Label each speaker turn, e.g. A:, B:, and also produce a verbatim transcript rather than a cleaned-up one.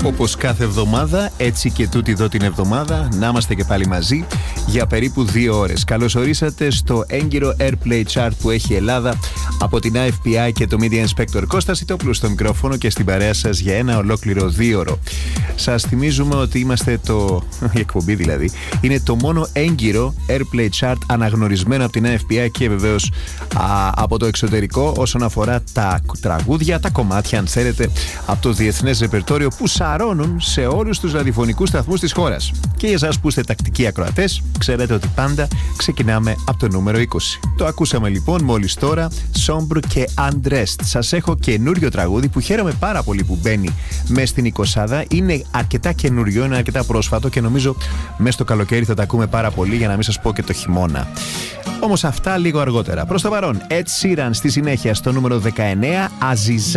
A: Όπως κάθε εβδομάδα, έτσι και τούτη εδώ την εβδομάδα, να είμαστε και πάλι μαζί για περίπου δύο ώρες. Καλώς ορίσατε στο έγκυρο Airplay Chart που έχει η Ελλάδα από την άι εφ πι άι και το Media Inspector Κώστα Σιτόπουλο στο μικρόφωνο και στην παρέα σας για ένα ολόκληρο δίωρο. Σας θυμίζουμε ότι είμαστε το. η εκπομπή δηλαδή. Είναι το μόνο έγκυρο Airplay Chart αναγνωρισμένο από την άι εφ πι άι και βεβαίως α, από το εξωτερικό όσον αφορά τα τραγούδια, τα κομμάτια, αν θέλετε, από το διεθνές ρεπερτόριο που σαρώνουν σε όλους τους ραδιοφωνικούς σταθμούς της χώρας. Και για εσάς που είστε τακτικοί ακροατές, ξέρετε ότι πάντα ξεκινάμε από το νούμερο είκοσι. Το ακούσαμε λοιπόν μόλις τώρα, Sombre και Undressed. Σας έχω καινούριο τραγούδι που χαίρομαι πάρα πολύ που μπαίνει μέσα στην εικοσάδα. Είναι αρκετά καινούριο, είναι αρκετά πρόσφατο και νομίζω μέσα στο καλοκαίρι θα τα ακούμε πάρα πολύ, για να μην σας πω και το χειμώνα. Όμως αυτά λίγο αργότερα. Προς το παρόν, Ed Sheeran στη συνέχεια στο νούμερο δεκαεννέα, Aziza